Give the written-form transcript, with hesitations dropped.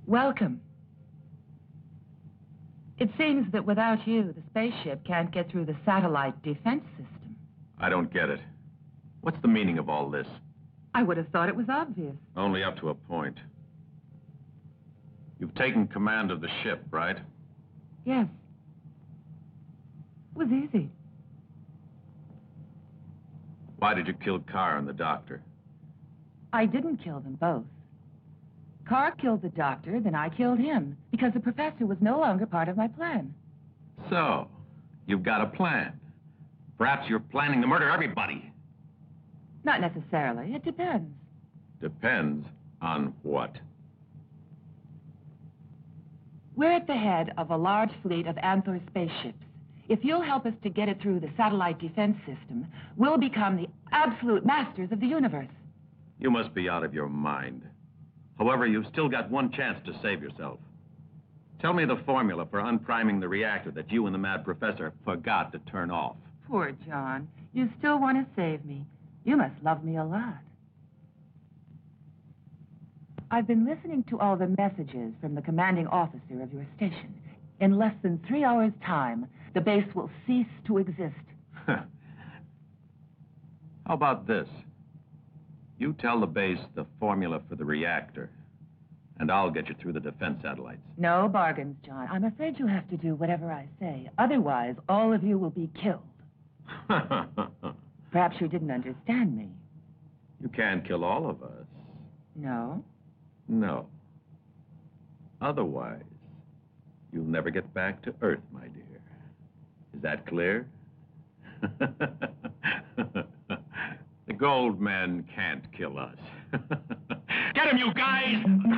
Welcome. It seems that without you, the spaceship can't get through the satellite defense system. I don't get it. What's the meaning of all this? I would have thought it was obvious. Only up to a point. You've taken command of the ship, right? Yes. It was easy. Why did you kill Carr and the doctor? I didn't kill them both. Carr killed the doctor, then I killed him, because the professor was no longer part of my plan. So, you've got a plan. Perhaps you're planning to murder everybody. Not necessarily. It depends. Depends on what? We're at the head of a large fleet of Anthor spaceships. If you'll help us to get it through the satellite defense system, we'll become the absolute masters of the universe. You must be out of your mind. However, you've still got one chance to save yourself. Tell me the formula for unpriming the reactor that you and the mad professor forgot to turn off. Poor John. You still want to save me. You must love me a lot. I've been listening to all the messages from the commanding officer of your station. In less than 3 hours' time, the base will cease to exist. How about this? You tell the base the formula for the reactor, and I'll get you through the defense satellites. No bargains, John. I'm afraid you'll have to do whatever I say. Otherwise, all of you will be killed. Perhaps you didn't understand me. You can't kill all of us. No? No. Otherwise, you'll never get back to Earth, my dear. Is that clear? The gold men can't kill us. Get him, you guys!